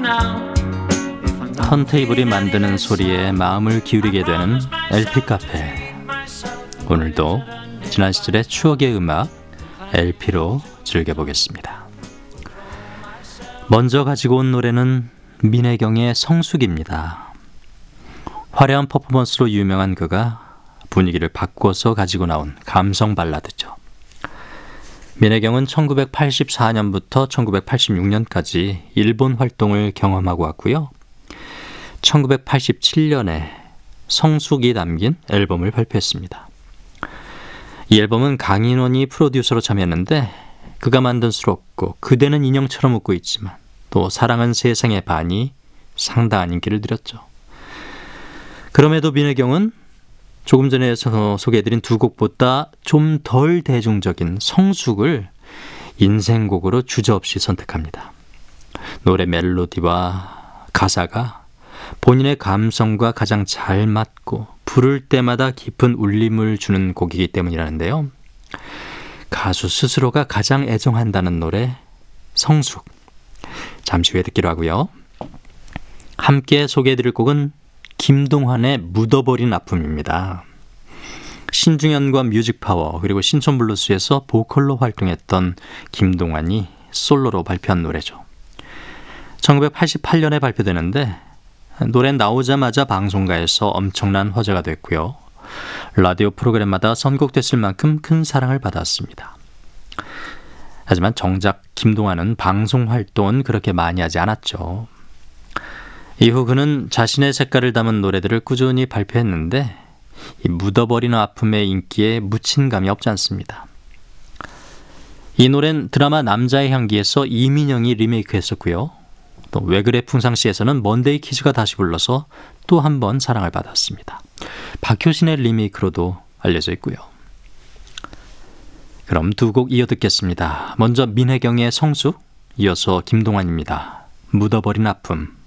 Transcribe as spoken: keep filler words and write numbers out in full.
턴테이블이 만드는 소리에 마음을 기울이게 되는 엘피 카페. 오늘도 지난 시절의 추억의 음악 엘피로 즐겨보겠습니다. 먼저 가지고 온 노래는 민혜경의 성숙입니다. 화려한 퍼포먼스로 유명한 그가 분위기를 바꿔서 가지고 나온 감성 발라드죠. 민혜경은 천구백팔십사 년부터 천구백팔십육 년까지 일본 활동을 경험하고 왔고요. 천구백팔십칠 년에 성숙이 담긴 앨범을 발표했습니다. 이 앨범은 강인원이 프로듀서로 참여했는데 그가 만든 수록곡 그대는 인형처럼 웃고 있지만 또 사랑은 세상의 반이 상당한 인기를 누렸죠. 그럼에도 민혜경은 조금 전에 소개해드린 두 곡보다 좀 덜 대중적인 성숙을 인생곡으로 주저없이 선택합니다. 노래 멜로디와 가사가 본인의 감성과 가장 잘 맞고 부를 때마다 깊은 울림을 주는 곡이기 때문이라는데요. 가수 스스로가 가장 애정한다는 노래 성숙. 잠시 후에 듣기로 하고요. 함께 소개해드릴 곡은 김동완의 묻어버린 아픔입니다. 신중현과 뮤직파워 그리고 신촌블루스에서 보컬로 활동했던 김동완이 솔로로 발표한 노래죠. 천구백팔십팔 년에 발표되는데 노래 나오자마자 방송가에서 엄청난 화제가 됐고요. 라디오 프로그램마다 선곡됐을 만큼 큰 사랑을 받았습니다. 하지만 정작 김동완은 방송 활동은 그렇게 많이 하지 않았죠. 이후 그는 자신의 색깔을 담은 노래들을 꾸준히 발표했는데 이 묻어버리는 아픔의 인기에 묻힌 감이 없지 않습니다. 이 노래는 드라마 남자의 향기에서 이민영이 리메이크했었고요. 또 왜 그래 풍상시에서는 먼데이 키즈가 다시 불러서 또 한 번 사랑을 받았습니다. 박효신의 리메이크로도 알려져 있고요. 그럼 두 곡 이어 듣겠습니다. 먼저 민혜경의 성숙, 이어서 김동완입니다. 묻어버린 아픔.